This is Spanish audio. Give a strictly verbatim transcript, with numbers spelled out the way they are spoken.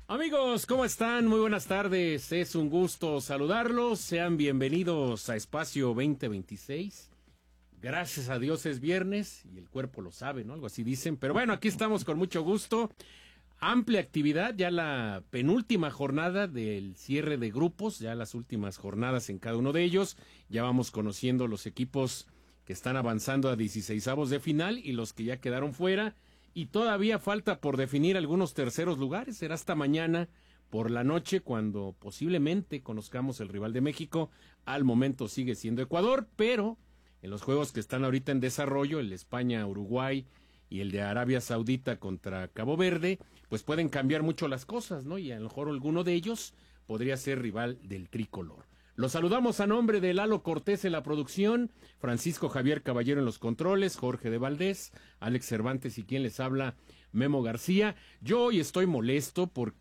Amigos, ¿cómo están? Muy buenas tardes, es un gusto saludarlos, sean bienvenidos a Espacio veinte veintiséis. Gracias a Dios es viernes y el cuerpo lo sabe, ¿no? Algo así dicen, pero bueno, aquí estamos con mucho gusto. Amplia actividad, ya la penúltima jornada del cierre de grupos, ya las últimas jornadas en cada uno de ellos. Ya vamos conociendo los equipos que están avanzando a dieciseisavos de final y los que ya quedaron fuera. Y todavía falta por definir algunos terceros lugares. Será hasta mañana por la noche cuando posiblemente conozcamos el rival de México. Al momento sigue siendo Ecuador, pero en los juegos que están ahorita en desarrollo, el de España-Uruguay y el de Arabia Saudita contra Cabo Verde, pues pueden cambiar mucho las cosas, ¿no? Y a lo mejor alguno de ellos podría ser rival del tricolor. Los saludamos a nombre de Lalo Cortés en la producción, Francisco Javier Caballero en los controles, Jorge de Valdés, Alex Cervantes y quien les habla, Memo García. Yo hoy estoy molesto porque